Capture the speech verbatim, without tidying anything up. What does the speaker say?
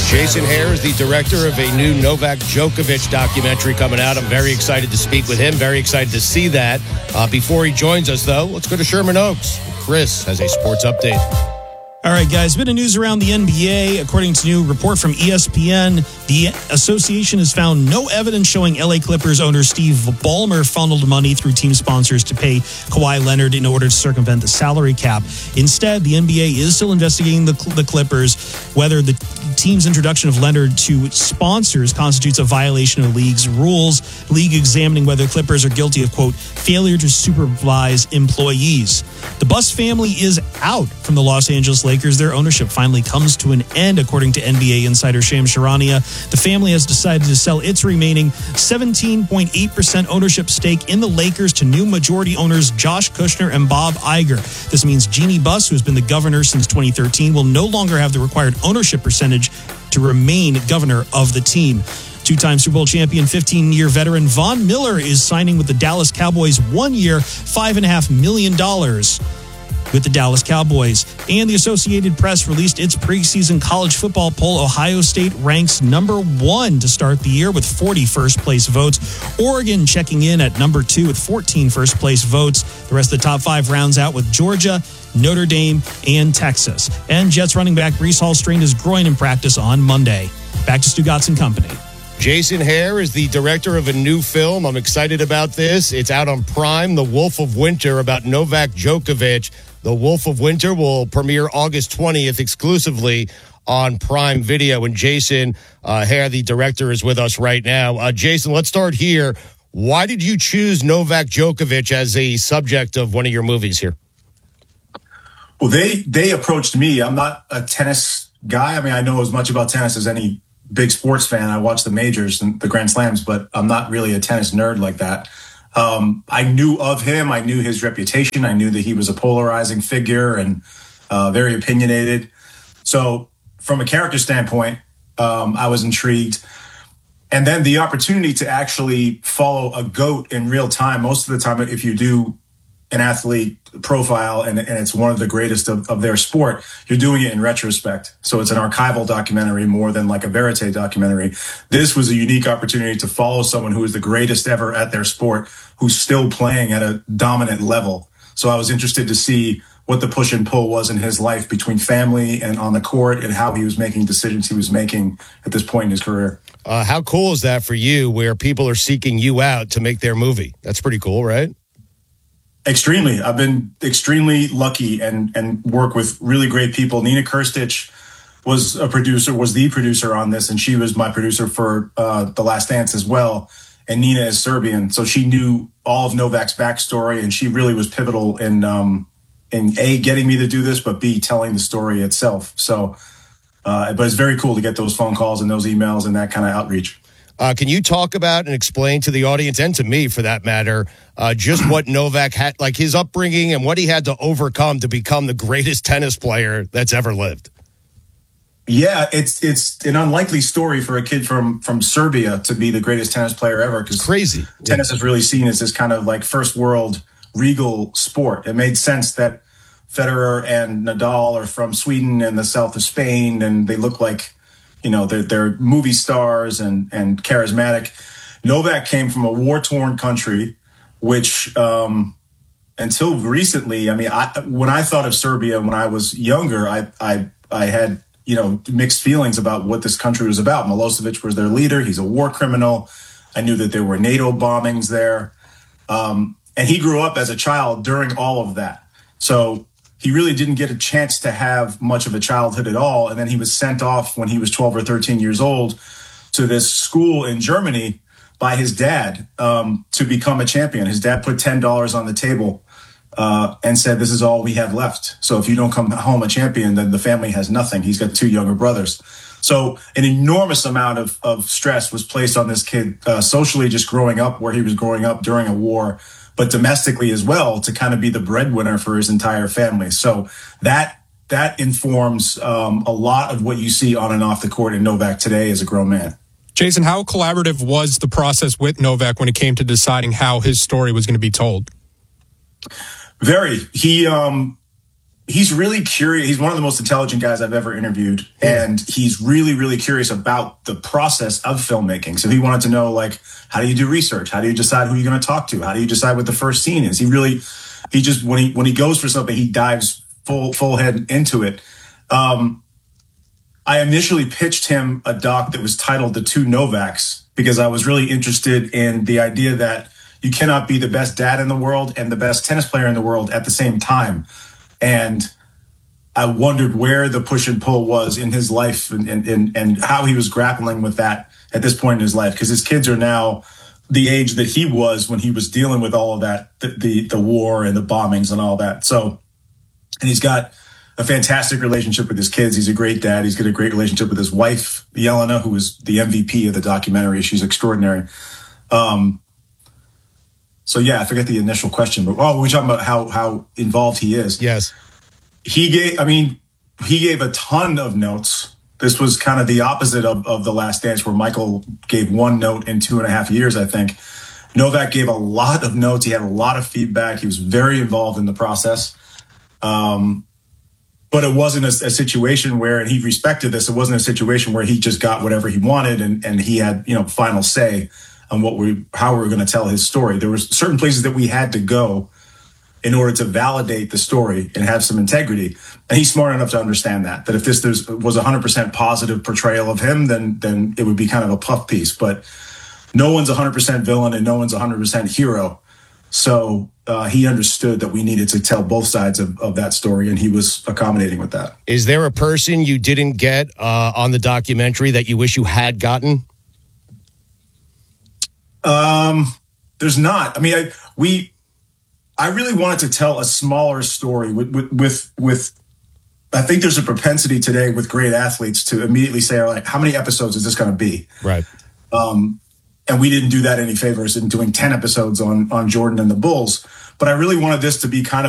Jason Hare is the director of a new Novak Djokovic documentary coming out. I'm very excited to speak with him, very excited to see that. Uh, before he joins us, though, let's go to Sherman Oaks. Chris has a sports update. All right, guys, bit of news around the N B A. According to a new report from E S P N, the association has found no evidence showing L A Clippers owner Steve Ballmer funneled money through team sponsors to pay Kawhi Leonard in order to circumvent the salary cap. Instead, the N B A is still investigating the, the Clippers, whether the team's introduction of Leonard to sponsors constitutes a violation of the league's rules. The league examining whether Clippers are guilty of, quote, failure to supervise employees. The Buss family is out from the Los Angeles Lakers. Their ownership finally comes to an end, according to N B A insider Shams Charania. The family has decided to sell its remaining seventeen point eight percent ownership stake in the Lakers to new majority owners Josh Kushner and Bob Iger. This means Jeannie Buss, who has been the governor since twenty thirteen, will no longer have the required ownership percentage to remain governor of the team. Two-time Super Bowl champion, fifteen-year veteran Von Miller is signing with the Dallas Cowboys one-year, five point five million dollars with the Dallas Cowboys. And the Associated Press released its preseason college football poll. Ohio State ranks number one to start the year with forty first-place votes. Oregon checking in at number two with fourteen first-place votes. The rest of the top five rounds out with Georgia, Notre Dame, and Texas. And Jets running back Breece Hall strained his groin in practice on Monday. Back to Stu Gotts and Company. Jason Hare is the director of a new film. I'm excited about this. It's out on Prime, The Wolf of Winter, about Novak Djokovic. The Wolf of Winter will premiere August twentieth exclusively on Prime Video. And Jason uh, Hare, the director, is with us right now. Uh, Jason, let's start here. Why did you choose Novak Djokovic as a subject of one of your movies here? Well, they they approached me. I'm not a tennis guy. I mean, I know as much about tennis as any big sports fan. I watch the majors and the Grand Slams, but I'm not really a tennis nerd like that. Um, I knew of him. I knew his reputation. I knew that he was a polarizing figure and uh, very opinionated. So from a character standpoint, um, I was intrigued. And then the opportunity to actually follow a GOAT in real time. Most of the time, if you do an athlete profile and, and it's one of the greatest of, of their sport, you're doing it in retrospect. So it's an archival documentary more than like a verite documentary. This was a unique opportunity to follow someone who is the greatest ever at their sport, who's still playing at a dominant level. So I was interested to see what the push and pull was in his life between family and on the court and how he was making decisions he was making at this point in his career. Uh, how cool is that for you where people are seeking you out to make their movie? That's pretty cool, right? Extremely. I've been extremely lucky and and work with really great people. Nina Kirstich was a producer, was the producer on this, and she was my producer for uh, The Last Dance as well. And Nina is Serbian, so she knew all of Novak's backstory, and she really was pivotal in um, in A, getting me to do this, but B, telling the story itself. So, uh, but it's very cool to get those phone calls and those emails and that kind of outreach. Uh, can you talk about and explain to the audience and to me, for that matter, uh, just what Novak had, like his upbringing and what he had to overcome to become the greatest tennis player that's ever lived? Yeah, it's it's an unlikely story for a kid from from Serbia to be the greatest tennis player ever. Because crazy tennis yeah. is really seen as this kind of like first world regal sport. It made sense that Federer and Nadal are from Sweden and the south of Spain, and they look like, you know, they're, they're movie stars and, and charismatic. Novak came from a war-torn country, which um, until recently, I mean, I, when I thought of Serbia when I was younger, I, I, I had, you know, mixed feelings about what this country was about. Milosevic was their leader. He's a war criminal. I knew that there were NATO bombings there. Um, and he grew up as a child during all of that. So he really didn't get a chance to have much of a childhood at all. And then he was sent off when he was twelve or thirteen years old to this school in Germany by his dad um, to become a champion. His dad put ten dollars on the table uh, and said, this is all we have left. So if you don't come home a champion, then the family has nothing. He's got two younger brothers. So an enormous amount of, of stress was placed on this kid uh, socially, just growing up where he was growing up during a war, but domestically as well, to kind of be the breadwinner for his entire family. So that that informs um, a lot of what you see on and off the court in Novak today as a grown man. Jason, how collaborative was the process with Novak when it came to deciding how his story was going to be told? Very. He, um, he's really curious. He's one of the most intelligent guys I've ever interviewed. And he's really, really curious about the process of filmmaking. So he wanted to know, like, how do you do research? How do you decide who you're going to talk to? How do you decide what the first scene is? He really, he just, when he, when he goes for something, he dives full, full head into it. Um, I initially pitched him a doc that was titled The Two Novaks, because I was really interested in the idea that you cannot be the best dad in the world and the best tennis player in the world at the same time. And I wondered where the push and pull was in his life, and, and, and how he was grappling with that at this point in his life. Because his kids are now the age that he was when he was dealing with all of that, the, the, the war and the bombings and all that. So, and he's got a fantastic relationship with his kids. He's a great dad. He's got a great relationship with his wife, Yelena, who is the M V P of the documentary. She's extraordinary. Um, so yeah, I forget the initial question, but oh, we're talking about how, how involved he is. Yes. He gave, I mean, he gave a ton of notes. This was kind of the opposite of, of The Last Dance, where Michael gave one note in two and a half years, I think. Novak gave a lot of notes. He had a lot of feedback. He was very involved in the process. Um, But it wasn't a, a situation where, and he respected this, it wasn't a situation where he just got whatever he wanted and, and he had, you know, final say on what we, how we were going to tell his story. There was certain places that we had to go in order to validate the story and have some integrity. And he's smart enough to understand that, that if this there's, was a hundred percent positive portrayal of him, then, then it would be kind of a puff piece, but no one's a hundred percent villain and no one's a hundred percent hero. So uh, he understood that we needed to tell both sides of, of that story, and he was accommodating with that. Is there a person you didn't get uh, on the documentary that you wish you had gotten? Um, there's not. I mean, I, we, I really wanted to tell a smaller story with, with, with, with, I think there's a propensity today with great athletes to immediately say, all right, how many episodes is this going to be? Right. Um, And we didn't do that any favors in doing ten episodes on, on Jordan and the Bulls. But I really wanted this to be kind of